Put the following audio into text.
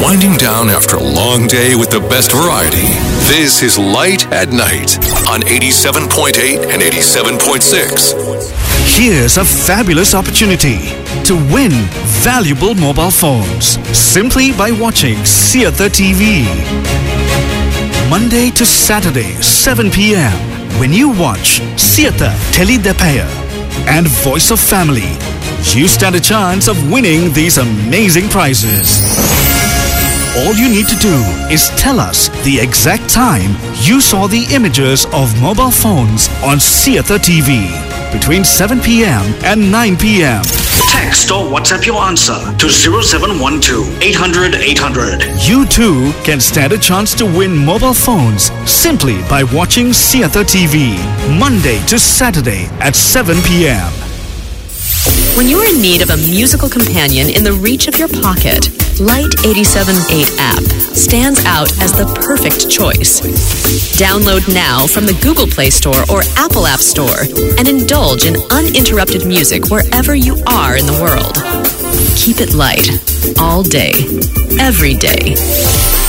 Winding down after a long day with the best variety. This is Light at Night on 87.8 and 87.6. Here's a fabulous opportunity to win valuable mobile phones simply by watching Seatha TV. Monday to Saturday, 7 p.m. When you watch Seatha Telidepaya and Voice of Family, you stand a chance of winning these amazing prizes. All you need to do is tell us the exact time you saw the images of mobile phones on Seatha TV between 7 p.m. and 9 p.m. Text or WhatsApp your answer to 0712 800 800. You too can stand a chance to win mobile phones simply by watching Seatha TV Monday to Saturday at 7 p.m. When you're in need of a musical companion in the reach of your pocket, Light 87.8 app stands out as the perfect choice. Download now from the Google Play Store or Apple App Store and indulge in uninterrupted music wherever you are in the world. Keep it light all day, every day.